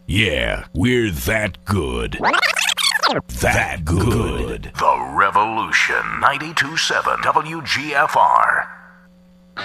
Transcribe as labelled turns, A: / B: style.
A: Yeah, we're that good. That good.
B: The Revolution 92.7 WGFR.